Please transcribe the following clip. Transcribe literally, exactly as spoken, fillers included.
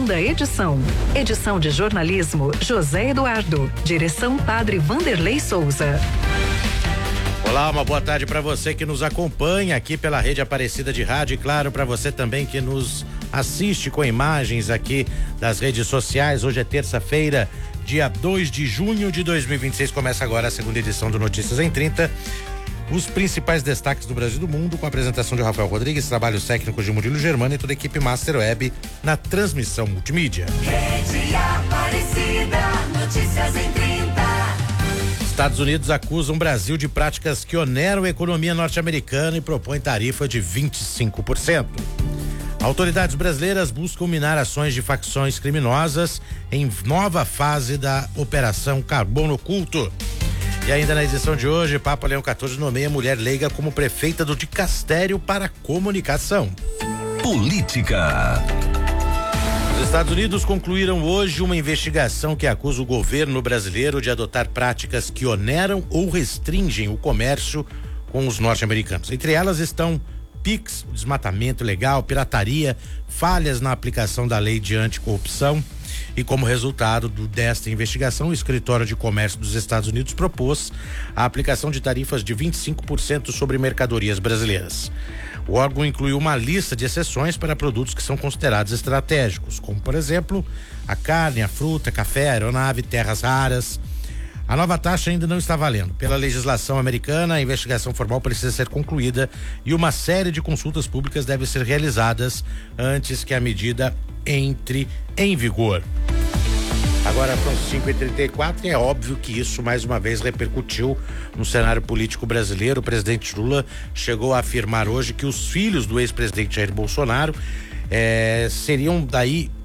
segunda edição. Edição de jornalismo José Eduardo. Direção Padre Vanderlei Souza. Olá, uma boa tarde para você que nos acompanha aqui pela Rede Aparecida de Rádio e claro, para você também que nos assiste com imagens aqui das redes sociais. Hoje é terça-feira, dia dois de junho de dois mil e vinte e seis, começa agora a segunda edição do Notícias em trinta. Os principais destaques do Brasil e do mundo, com a apresentação de Rafael Rodrigues, trabalhos técnicos de Murilo Germano e toda a equipe Master Web na transmissão multimídia. Rede Aparecida, Notícias em trinta. Estados Unidos acusam o Brasil de práticas que oneram a economia norte-americana e propõe tarifa de vinte e cinco por cento. Autoridades brasileiras buscam minar ações de facções criminosas em nova fase da Operação Carbono Oculto. E ainda na edição de hoje, Papa Leão quatorze nomeia mulher leiga como prefeita do Dicastério para Comunicação. Política. Os Estados Unidos concluíram hoje uma investigação que acusa o governo brasileiro de adotar práticas que oneram ou restringem o comércio com os norte-americanos. Entre elas estão Pix, desmatamento ilegal, pirataria, falhas na aplicação da lei de anticorrupção. E como resultado do, desta investigação, o Escritório de Comércio dos Estados Unidos propôs a aplicação de tarifas de vinte e cinco por cento sobre mercadorias brasileiras. O órgão incluiu uma lista de exceções para produtos que são considerados estratégicos, como por exemplo, a carne, a fruta, café, aeronave, terras raras. A nova taxa ainda não está valendo. Pela legislação americana, a investigação formal precisa ser concluída e uma série de consultas públicas deve ser realizadas antes que a medida entre em vigor. Agora são cinco e trinta e quatro e é óbvio que isso mais uma vez repercutiu no cenário político brasileiro. O presidente Lula chegou a afirmar hoje que os filhos do ex-presidente Jair Bolsonaro eh, seriam daí